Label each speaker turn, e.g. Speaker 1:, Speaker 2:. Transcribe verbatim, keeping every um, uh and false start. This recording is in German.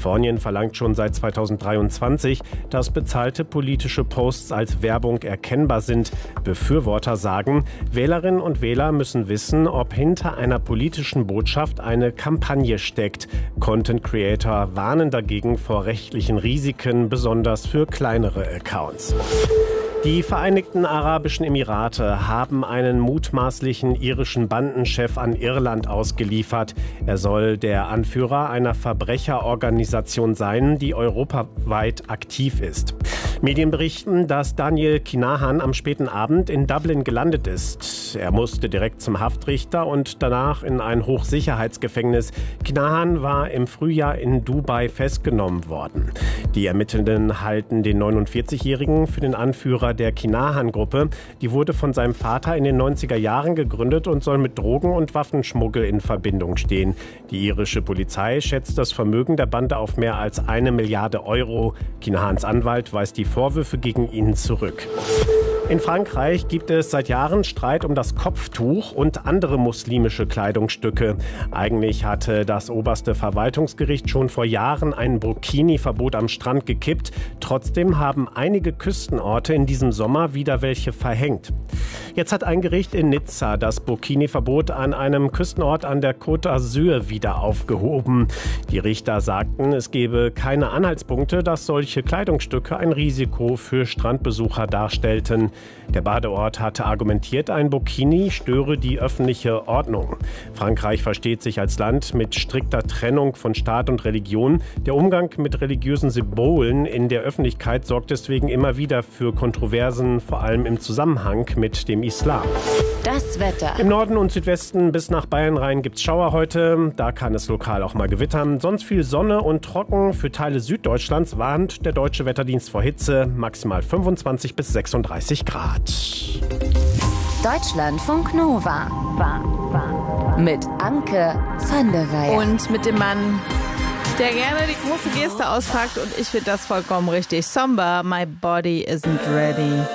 Speaker 1: Kalifornien verlangt schon seit zweitausenddreiundzwanzig, dass bezahlte politische Posts als Werbung erkennbar sind. Befürworter sagen, Wählerinnen und Wähler müssen wissen, ob hinter einer politischen Botschaft eine Kampagne steckt. Content Creator warnen dagegen vor rechtlichen Risiken, besonders für kleinere Accounts. Die Vereinigten Arabischen Emirate haben einen mutmaßlichen irischen Bandenchef an Irland ausgeliefert. Er soll der Anführer einer Verbrecherorganisation sein, die europaweit aktiv ist. Medien berichten, dass Daniel Kinahan am späten Abend in Dublin gelandet ist. Er musste direkt zum Haftrichter und danach in ein Hochsicherheitsgefängnis. Kinahan war im Frühjahr in Dubai festgenommen worden. Die Ermittelnden halten den neunundvierzigjährigen für den Anführer der Kinahan-Gruppe. Die wurde von seinem Vater in den neunziger Jahren gegründet und soll mit Drogen- und Waffenschmuggel in Verbindung stehen. Die irische Polizei schätzt das Vermögen der Bande auf mehr als eine Milliarde Euro. Kinahans Anwalt weist die Vorwürfe gegen ihn zurück. In Frankreich gibt es seit Jahren Streit um das Kopftuch und andere muslimische Kleidungsstücke. Eigentlich hatte das oberste Verwaltungsgericht schon vor Jahren ein Burkini-Verbot am Strand gekippt. Trotzdem haben einige Küstenorte in diesem Sommer wieder welche verhängt. Jetzt hat ein Gericht in Nizza das Burkini-Verbot an einem Küstenort an der Côte d'Azur wieder aufgehoben. Die Richter sagten, es gebe keine Anhaltspunkte, dass solche Kleidungsstücke ein Risiko für Strandbesucher darstellten. Der Badeort hatte argumentiert, ein Burkini störe die öffentliche Ordnung. Frankreich versteht sich als Land mit strikter Trennung von Staat und Religion. Der Umgang mit religiösen Symbolen in der Öffentlichkeit sorgt deswegen immer wieder für Kontroversen, vor allem im Zusammenhang mit dem Islam.
Speaker 2: Das Wetter.
Speaker 1: Im Norden und Südwesten bis nach Bayern rein gibt es Schauer heute. Da kann es lokal auch mal gewittern. Sonst viel Sonne und trocken. Für Teile Süddeutschlands warnt der Deutsche Wetterdienst vor Hitze. Maximal fünfundzwanzig bis sechsunddreißig Grad.
Speaker 2: Deutschlandfunk Nova. Mit Anke van der Weyer.
Speaker 3: Und mit dem Mann, der gerne die große Geste auspackt. Und ich finde das vollkommen richtig. Somber, my body isn't ready.